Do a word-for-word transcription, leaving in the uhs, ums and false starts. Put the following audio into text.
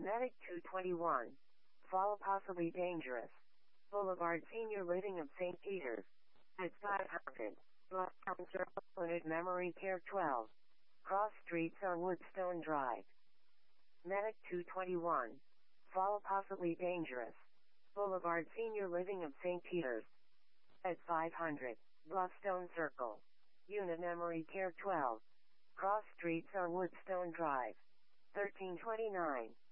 Medic two twenty-one. Fall possibly dangerous. Boulevard Senior Living of Saint Peter's. At five hundred. Blufftown Circle. Unit Memory Care twelve. Cross Streets on Woodstone Drive. Medic two twenty-one. Fall possibly dangerous. Boulevard Senior Living of Saint Peter's. At five hundred. Bluffstone Circle. Unit Memory Care twelve. Cross Streets on Woodstone Drive. thirteen twenty-nine.